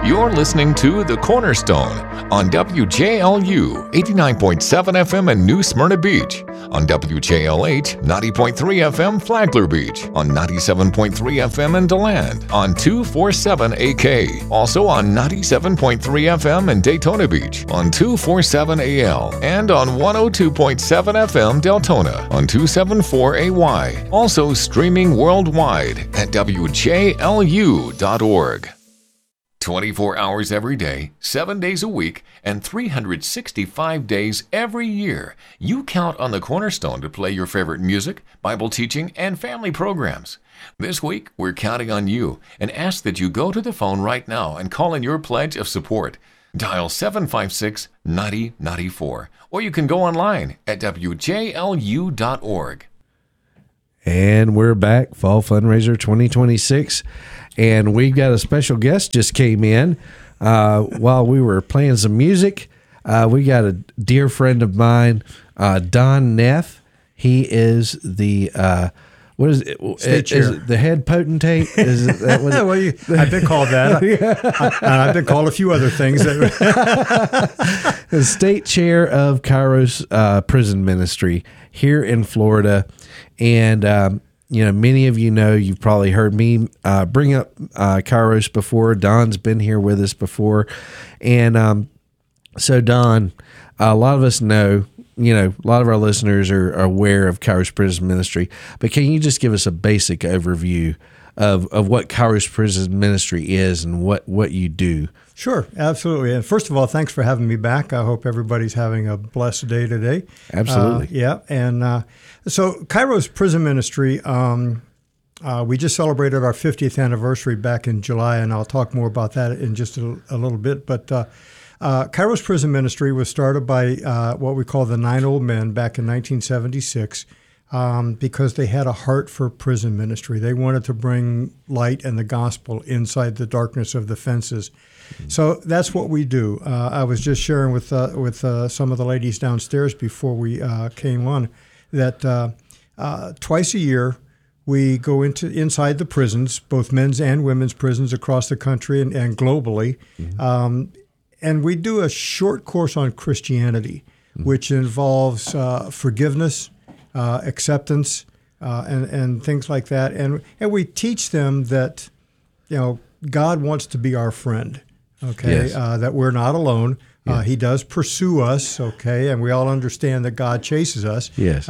You're listening to The Cornerstone on WJLU 89.7 FM in New Smyrna Beach, on WJLH 90.3 FM Flagler Beach, on 97.3 FM in DeLand, on 247 AK, also on 97.3 FM in Daytona Beach, on 247 AL, and on 102.7 FM Deltona, on 274 AY, also streaming worldwide at WJLU.org. 24 hours every day, 7 days a week, and 365 days every year, you count on the Cornerstone to play your favorite music, Bible teaching, and family programs. This week, we're counting on you and ask that you go to the phone right now and call in your pledge of support. Dial 756-9094, or you can go online at WJLU.org. And we're back, Fall Fundraiser 2026. And we've got a special guest just came in while we were playing some music. We got a dear friend of mine, Don Neff. He is the what is it? State chair. Is it the head potentate? Is it that what well, I've been called that. I've been called a few other things. The state chair of Kairos Prison Ministry here in Florida, and many of you know, you've probably heard me bring up Kairos before. Don's been here with us before. And so, Don, a lot of us know, a lot of our listeners are aware of Kairos Prison Ministry, but can you just give us a basic overview of what Kairos Prison Ministry is and what you do? Sure, absolutely. And first of all, thanks for having me back. I hope everybody's having a blessed day today. Absolutely. And so Kairos Prison Ministry, we just celebrated our 50th anniversary back in July, and I'll talk more about that in just a little bit. But Kairos Prison Ministry was started by what we call the 9 Old Men back in 1976 because they had a heart for prison ministry. They wanted to bring light and the gospel inside the darkness of the fences. So that's what we do. I was just sharing with some of the ladies downstairs before we came on that twice a year we go inside the prisons, both men's and women's prisons across the country and globally, and we do a short course on Christianity, which involves forgiveness, acceptance, and things like that, and we teach them that God wants to be our friend. Okay, yes. That we're not alone. Yeah. He does pursue us, okay, and we all understand that God chases us. Yes.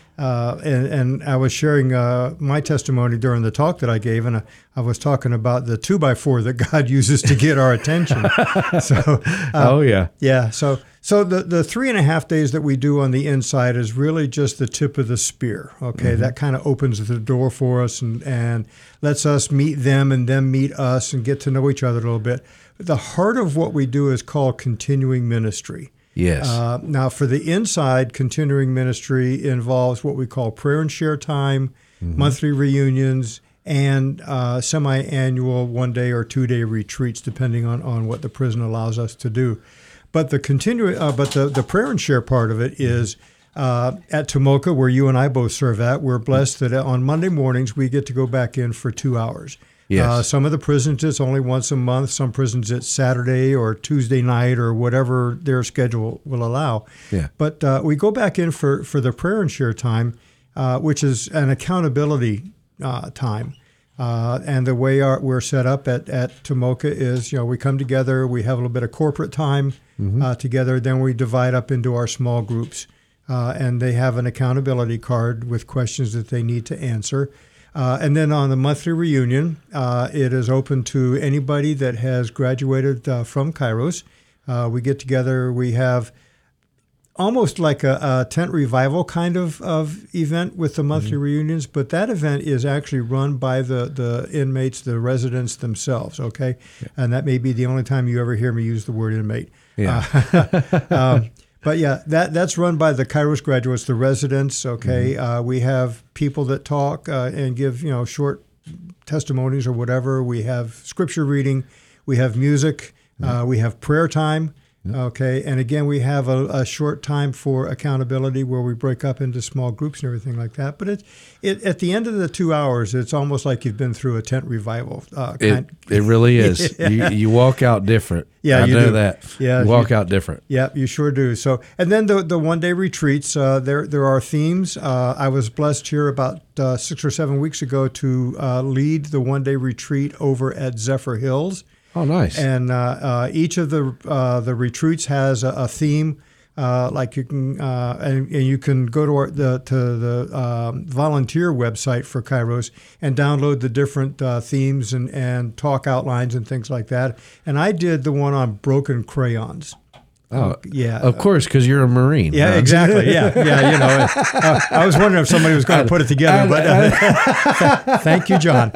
And I was sharing my testimony during the talk that I gave, and I was talking about the 2x4 that God uses to get our attention. So, oh yeah, yeah. So the 3.5 days that we do on the inside is really just the tip of the spear. Okay, that kind of opens the door for us and lets us meet them and them meet us and get to know each other a little bit. The heart of what we do is called continuing ministry. yes, Now, for the inside, continuing ministry involves what we call prayer and share time, monthly reunions, and semi-annual 1-day or 2-day retreats, depending on what the prison allows us to do. But the the prayer and share part of it is at Tomoka, where you and I both serve at. We're blessed that on Monday mornings we get to go back in for 2 hours. Yes. Some of the prisons it's only once a month. Some prisons it's Saturday or Tuesday night or whatever their schedule will allow. Yeah. But we go back in for the prayer and share time, which is an accountability time. And the way we're set up at Tomoka is, we come together, we have a little bit of corporate time together, then we divide up into our small groups. And they have an accountability card with questions that they need to answer. And then on the monthly reunion, it is open to anybody that has graduated from Kairos. We get together, we have almost like a tent revival kind of event with the monthly reunions, but that event is actually run by the inmates, the residents themselves, okay? Yeah. And that may be the only time you ever hear me use the word inmate. Yeah. But yeah, that's run by the Kairos graduates, the residents. Okay, we have people that talk and give short testimonies or whatever. We have scripture reading, we have music, we have prayer time, Okay, and again, we have a short time for accountability where we break up into small groups and everything like that. But it at the end of the 2 hours, it's almost like you've been through a tent revival. It really is. You walk out different. Yeah, I you know do. that. Yeah, you walk out different. Yeah, you sure do. So, and then the one-day retreats. There are themes. I was blessed here about 6 or 7 weeks ago to lead the one-day retreat over at Zephyr Hills. Oh, nice. And each of the retreats has a theme. Like you can and you can go to the volunteer website for Kairos and download the different themes and talk outlines and things like that. And I did the one on broken crayons. Oh, yeah. Of course, because you're a Marine. Yeah, huh? exactly. Yeah. You know, I was wondering if somebody was going to put it together, but thank you, John.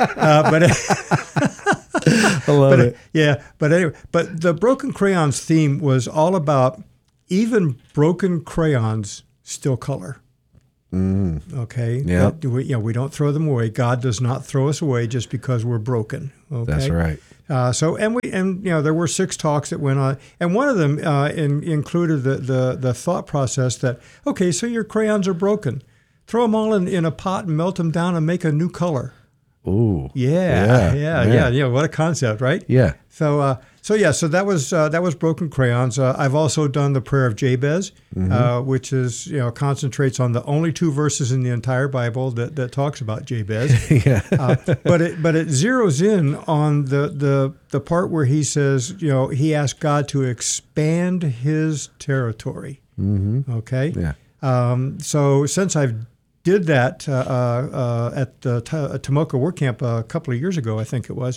I love it. Yeah, but anyway, but the broken crayons theme was all about even broken crayons still color. Okay. Yeah. We don't throw them away. God does not throw us away just because we're broken. Okay. That's right. There were 6 talks that went on, and one of them included the thought process that, okay, so your crayons are broken, throw them all in a pot and melt them down and make a new color. Ooh. Yeah. What a concept, right? Yeah. So that was broken crayons. I've also done the prayer of Jabez, which is concentrates on the only 2 verses in the entire Bible that talks about Jabez. Yeah. But it zeroes in on the part where he says he asked God to expand his territory. Mm-hmm. Okay. Yeah. So since I've did that at the Tomoka Work Camp a couple of years ago, I think it was.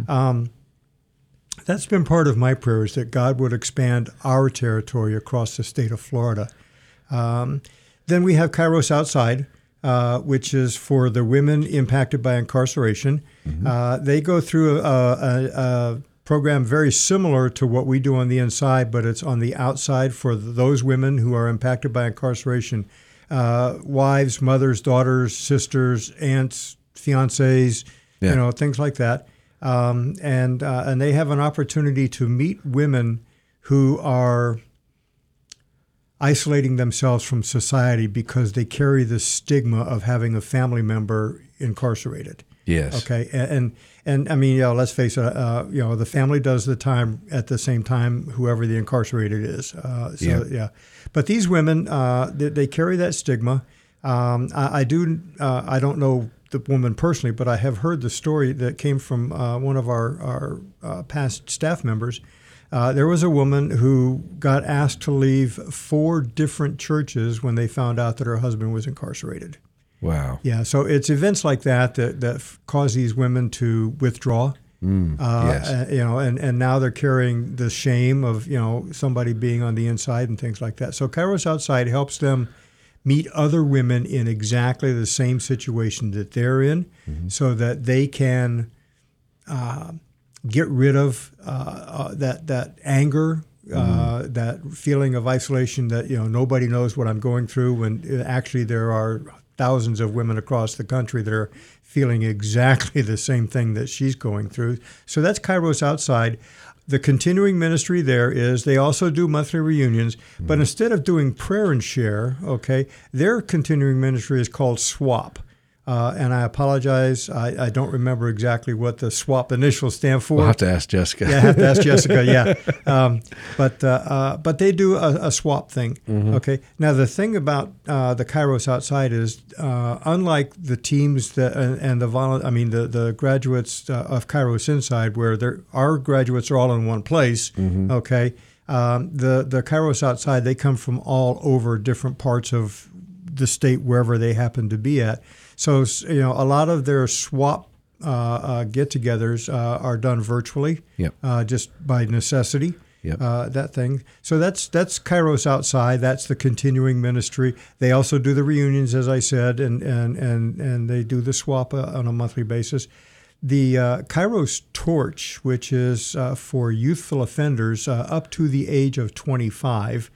That's been part of my prayers, that God would expand our territory across the state of Florida. Then we have Kairos Outside, which is for the women impacted by incarceration. They go through a program very similar to what we do on the inside, but it's on the outside for those women who are impacted by incarceration. Wives, mothers, daughters, sisters, aunts, fiancés, things like that. And they have an opportunity to meet women who are isolating themselves from society because they carry the stigma of having a family member incarcerated. Yes. Okay. And I mean, let's face it, the family does the time at the same time, whoever the incarcerated is. Yeah. But these women, they carry that stigma. I don't know the woman personally, but I have heard the story that came from one of our past staff members. There was a woman who got asked to leave 4 different churches when they found out that her husband was incarcerated. Wow. Yeah, so it's events like that cause these women to withdraw. Yes. And now they're carrying the shame of somebody being on the inside and things like that. So Kairos Outside helps them meet other women in exactly the same situation that they're in, so that they can get rid of that anger, that feeling of isolation that nobody knows what I'm going through, when actually there are thousands of women across the country that are feeling exactly the same thing that she's going through. So that's Kairos Outside. The continuing ministry there is they also do monthly reunions, but instead of doing prayer and share, their continuing ministry is called SWAP. And I apologize, I don't remember exactly what the SWAP initials stand for. We'll have to ask Jessica. Yeah, I have to ask Jessica, yeah. But they do a SWAP thing, okay? Now, the thing about the Kairos Outside is, unlike the teams and the graduates of Kairos Inside, where our graduates are all in one place, okay? The Kairos Outside, they come from all over different parts of the state, wherever they happen to be at. So, a lot of their SWAP get-togethers are done virtually, just by necessity, that thing. So that's Kairos Outside. That's the continuing ministry. They also do the reunions, as I said, and they do the SWAP on a monthly basis. The Kairos Torch, which is for youthful offenders up to the age of 25,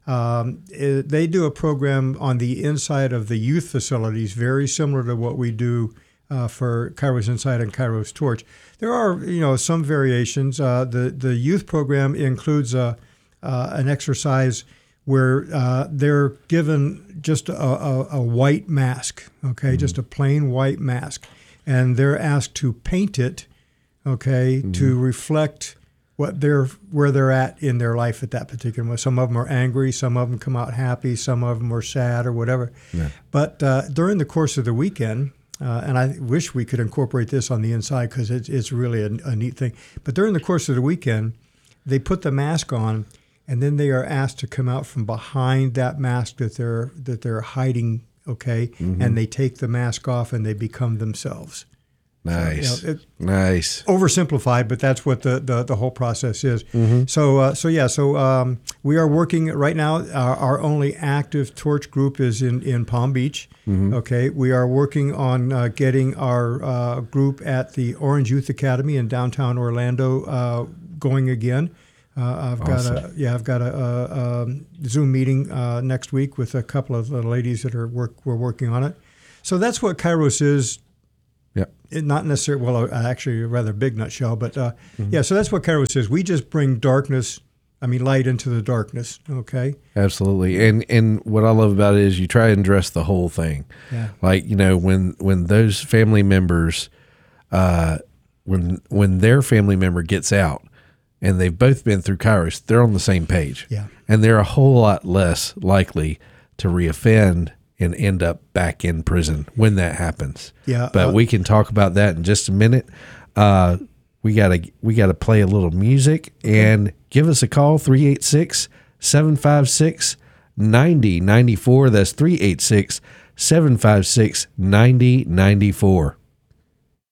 they do a program on the inside of the youth facilities, very similar to what we do for Kairos Inside and Kairos Torch. There are, some variations. The youth program includes a an exercise where they're given just a white mask, okay, just a plain white mask, and they're asked to paint it, okay, to reflect where they're at in their life at that particular moment. Some of them are angry, some of them come out happy, some of them are sad or whatever. Yeah. But during the course of the weekend, and I wish we could incorporate this on the inside because it's really a neat thing. But during the course of the weekend, they put the mask on, and then they are asked to come out from behind that mask that they're hiding, okay, and they take the mask off and they become themselves. Nice, so, nice. Oversimplified, but that's what the whole process is. So we are working right now. Our only active torch group is in Palm Beach. Okay, we are working on getting our group at the Orange Youth Academy in downtown Orlando going again. I've got a Zoom meeting next week with a couple of the ladies that we're working on it. So that's what Kairos is. Not necessarily, well, actually a rather big nutshell, but so that's what Kairos is. We just bring light into the darkness, okay? Absolutely. And what I love about it is you try and address the whole thing. Yeah. Like, when those family members, when their family member gets out and they've both been through Kairos, they're on the same page. Yeah. And they're a whole lot less likely to reoffend and end up back in prison when that happens. Yeah, but we can talk about that in just a minute. We gotta play a little music and give us a call, 386-756-9094. That's 386-756-9094.